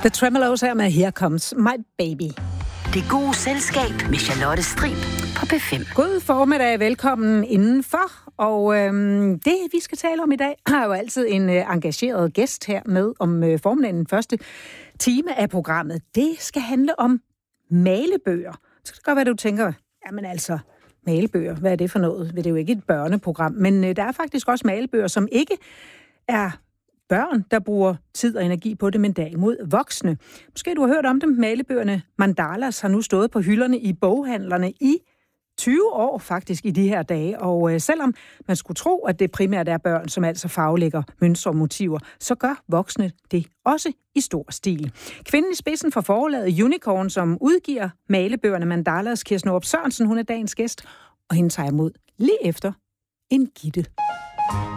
The Tremeloes her med Here Comes My Baby. Det gode selskab med Charlotte Strib på P5. God formiddag, velkommen indenfor. Og det, vi skal tale om i dag, har jo altid en engageret gæst her med om formiddagen. Den første time af programmet. Det skal handle om malebøger. Så kan det godt være, du tænker, jamen altså, malebøger, hvad er det for noget? Det er jo ikke et børneprogram, men der er faktisk også malebøger, som ikke er børn, der bruger tid og energi på det, men derimod voksne. Måske du har hørt om dem. Malebøgerne Mandalas har nu stået på hylderne i boghandlerne i 20 år faktisk i de her dage. Og selvom man skulle tro, at det primært er børn, som altså farvelægger mønstre og motiver, så gør voksne det også i stor stil. Kvinden i spidsen for forlaget Unicorn, som udgiver malebøgerne Mandalas, Kirsten Aarup Sørensen, hun er dagens gæst, og hende tager imod lige efter en Gitte.